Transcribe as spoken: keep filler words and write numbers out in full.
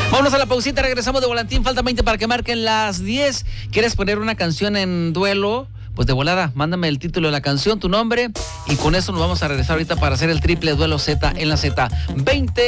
Vámonos a la pausita, regresamos de volantín, falta veinte para que marquen las diez. ¿Quieres poner una canción en duelo? Pues de volada, mándame el título de la canción, tu nombre, y con eso nos vamos a regresar ahorita para hacer el triple duelo Z en la Z. veinte